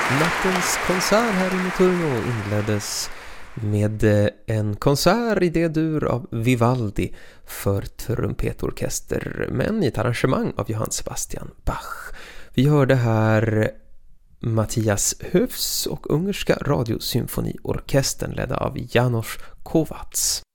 Nattens konsert här i Notturno inleddes med en konsert i D-dur av Vivaldi för trumpetorkester, men i ett arrangemang av Johann Sebastian Bach. Vi hörde här Matthias Höfs och ungerska radiosymfoniorkestern ledda av János Kovács.